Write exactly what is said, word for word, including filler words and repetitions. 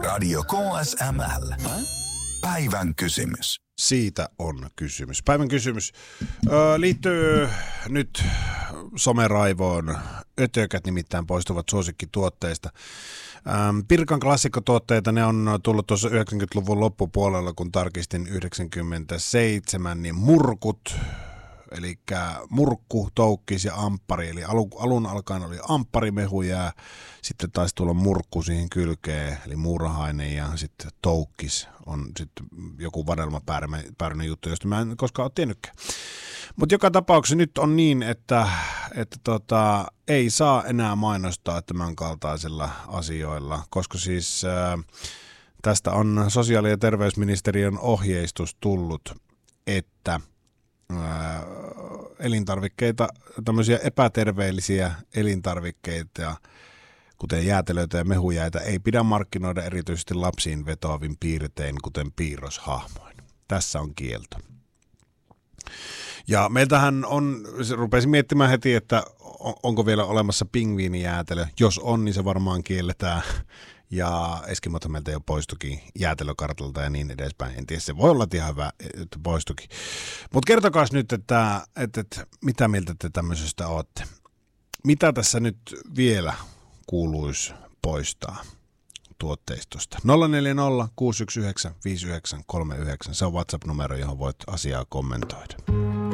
Radio K S M L. Päivän kysymys. Siitä on kysymys. Päivän kysymys öö, liittyy nyt someraivoon. Ötökät nimittäin poistuvat suosikkituotteista. Ähm, Pirkan klassikkotuotteita, ne on tullut tuossa yhdeksänkymmentäluvun loppupuolella, kun tarkistin yhdeksänkymmentäseitsemän, niin murkut, eli murkku, toukkis ja amppari, eli alun, alun alkaen oli ampparimehu ja sitten taisi tulla murkku siihen kylkeen, eli muurahainen ja sitten toukkis on sitten joku vadelmapääryinen juttu, josta mä en koskaan ole tiennytkään. Mutta joka tapauksessa nyt on niin, että, että tota, ei saa enää mainostaa tämän kaltaisilla asioilla, koska siis ää, tästä on sosiaali- ja terveysministeriön ohjeistus tullut, että ää, elintarvikkeita, tämmöisiä epäterveellisiä elintarvikkeita, kuten jäätelöitä ja mehujäitä, ei pidä markkinoida erityisesti lapsiin vetoavin piirtein, kuten piirroshahmoin. Tässä on kielto. Ja meiltähän on, rupesin miettimään heti, että onko vielä olemassa pingviinijäätelö. Jos on, niin se varmaan kielletään. Ja Eskimothan meiltä jo poistukin jäätelökartalta ja niin edespäin. En tiedä, se voi olla ihan hyvä, että poistukin. Mutta kertokaa nyt, että, että, että mitä mieltä te tämmöisestä olette. Mitä tässä nyt vielä kuuluisi poistaa tuotteistosta? nolla neljä nolla kuusi yksi yhdeksän viisi yhdeksän kolme yhdeksän. Se on WhatsApp-numero, johon voit asiaa kommentoida.